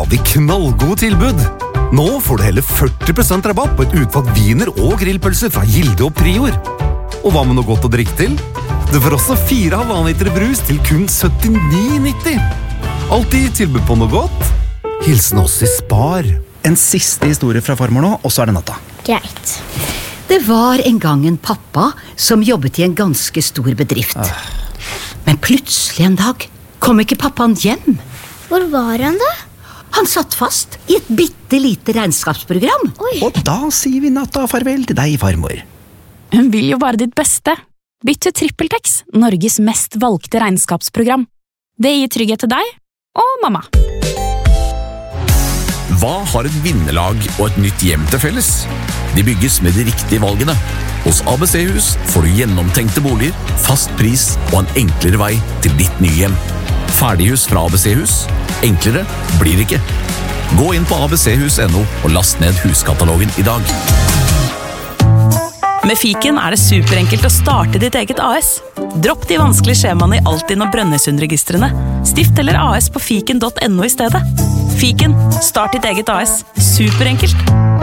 de knallgode tilbud. Nå får du hele 40% rabatt på et utvalgt viner og grillpølser fra Gilde og Prior. Og hva med noe godt å drikke til? Du får også 4,5 liter brus til kun 79,90. Alltid tilbud på noe godt. Hilsen oss i Spar. En siste historie fra farmor nå, og så er det natta. Greit. Det var en gang en pappa som jobbet i en ganske stor bedrift. Men plutselig en dag kom ikke pappaen hjem. Hvor var han da? Han satt fast i et bittelite regnskapsprogram. Oi. Og da sier vi natta farvel til deg, farmor. Hun vil jo bare ditt beste. Bytt til TrippelTex, Norges mest valgte regnskapsprogram. Det gir trygghet til deg og mamma. Hva har et vinnerlag og et nytt hjem til felles? De bygges med de riktige valgene. Hos ABC-hus får du gjennomtenkte boliger, fast pris og en enklere vei til ditt nye hjem. Ferdighus fra ABC-hus. Enklere blir det ikke. Gå inn på abchus.no og last ned huskatalogen i dag. Med Fiken er det superenkelt å starte ditt eget AS. Dropp de vanskelige skjemaene i Altinn og Brønnøysundregistrene. Stift eller AS på fiken.no i stedet. Fiken, start ditt eget AS. Superenkelt.